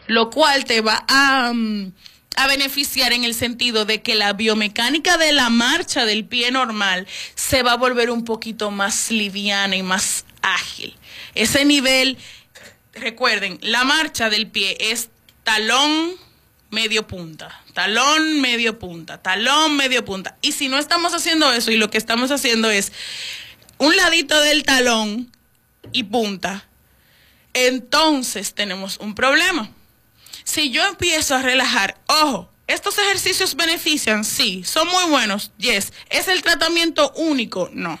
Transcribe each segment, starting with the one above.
lo cual te va a beneficiar en el sentido de que la biomecánica de la marcha del pie normal se va a volver un poquito más liviana y más ágil. Ese nivel, recuerden, la marcha del pie es talón, medio punta, talón, medio punta, talón, medio punta. Y si no estamos haciendo eso y lo que estamos haciendo es un ladito del talón y punta, entonces tenemos un problema. Si yo empiezo a relajar, ojo, ¿estos ejercicios benefician? Sí. ¿Son muy buenos? Yes. ¿Es el tratamiento único? No.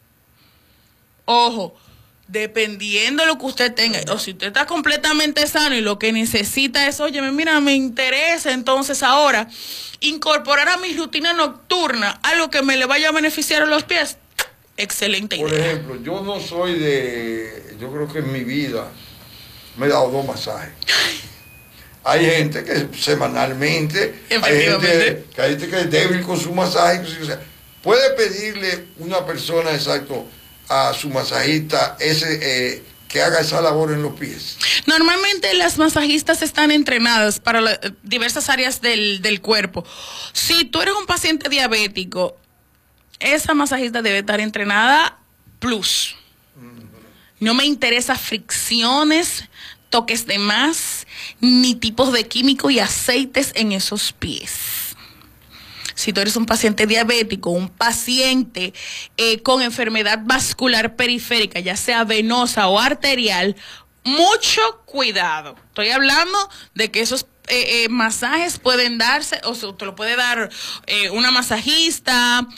Ojo, dependiendo de lo que usted tenga, o si usted está completamente sano y lo que necesita es, oye, mira, me interesa entonces ahora incorporar a mi rutina nocturna algo que me le vaya a beneficiar a los pies. Excelente idea. Por ejemplo, yo no soy yo creo que en mi vida me he dado 2 masajes. Hay gente que semanalmente, hay gente que es débil con su masaje. O sea, puede pedirle una persona, exacto, a su masajista que haga esa labor en los pies. Normalmente las masajistas están entrenadas para diversas áreas del cuerpo. Si tú eres un paciente diabético, esa masajista debe estar entrenada plus. No me interesa fricciones, toques de más, ni tipos de químicos y aceites en esos pies. Si tú eres un paciente diabético, un paciente con enfermedad vascular periférica, ya sea venosa o arterial, mucho cuidado. Estoy hablando de que esos masajes pueden darse, o sea, te lo puede dar una masajista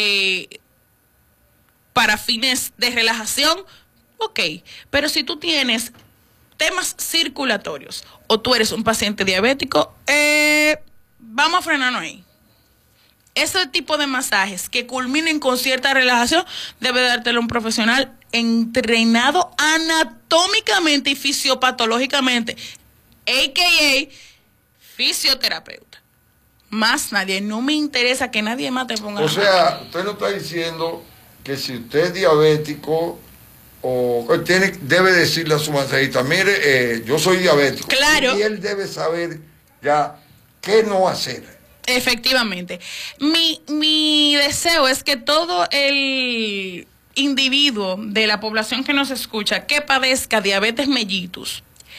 para fines de relajación, ok. Pero si tú tienes temas circulatorios o tú eres un paciente diabético, vamos a frenarnos ahí. Ese tipo de masajes que culminen con cierta relajación debe dártelo un profesional entrenado anatómicamente y fisiopatológicamente, a.k.a. fisioterapeuta. Más nadie. No me interesa que nadie más te ponga. O sea, usted no está diciendo que si usted es diabético debe decirle a su masajista, mire, yo soy diabético. Claro. Y él debe saber ya qué no hacer. Efectivamente. Mi deseo es que todo el individuo de la población que nos escucha que padezca diabetes mellitus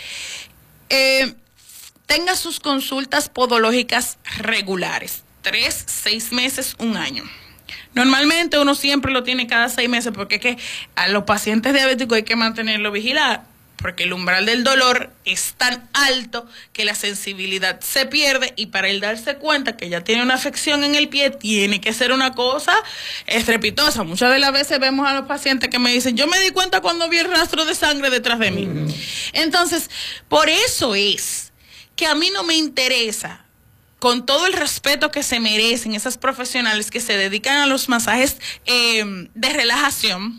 tenga sus consultas podológicas regulares, 3, 6 meses, 1 año. Normalmente uno siempre lo tiene cada 6 meses porque es que a los pacientes diabéticos hay que mantenerlo vigilado, porque el umbral del dolor es tan alto que la sensibilidad se pierde, y para él darse cuenta que ya tiene una afección en el pie tiene que ser una cosa estrepitosa. Muchas de las veces vemos a los pacientes que me dicen, yo me di cuenta cuando vi el rastro de sangre detrás de mí. Entonces, por eso es que a mí no me interesa, con todo el respeto que se merecen esas profesionales que se dedican a los masajes de relajación,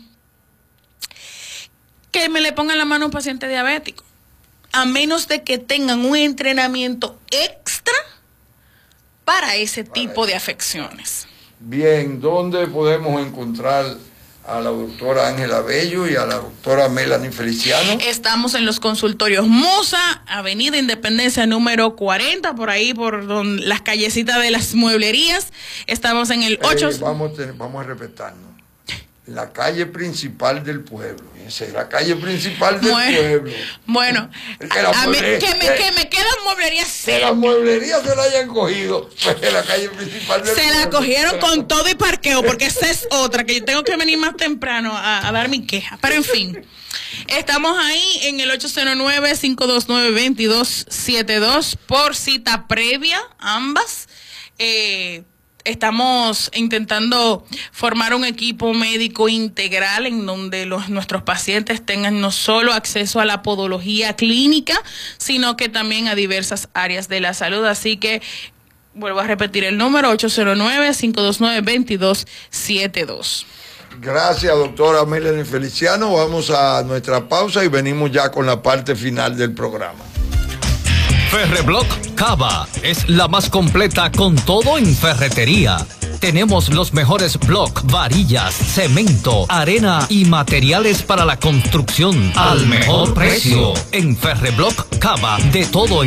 que me le pongan la mano a un paciente diabético, a menos de que tengan un entrenamiento extra para ese tipo de afecciones. Bien, ¿dónde podemos encontrar a la doctora Ángela Bello y a la doctora Melanie Feliciano? Estamos en los consultorios Musa, Avenida Independencia número 40, por ahí, por las callecitas de las mueblerías. Estamos en el 8... Vamos a respetarnos. La calle principal del pueblo. Esa es la calle principal del pueblo. Bueno, que me quedan mueblerías. Que las mueblerías se la hayan cogido, pues de la calle principal del pueblo. Se la cogieron con todo y parqueo, porque esa es otra, que yo tengo que venir más temprano a dar mi queja. Pero en fin, estamos ahí en el 809-529-2272 por cita previa, ambas. Estamos intentando formar un equipo médico integral en donde nuestros pacientes tengan no solo acceso a la podología clínica, sino que también a diversas áreas de la salud. Así que vuelvo a repetir el número, 809-529-2272. Gracias, doctora Melanie Feliciano. Vamos a nuestra pausa y venimos ya con la parte final del programa. Ferreblock Cava es la más completa con todo en ferretería. Tenemos los mejores block, varillas, cemento, arena y materiales para la construcción al mejor precio. En Ferreblock Cava, de todo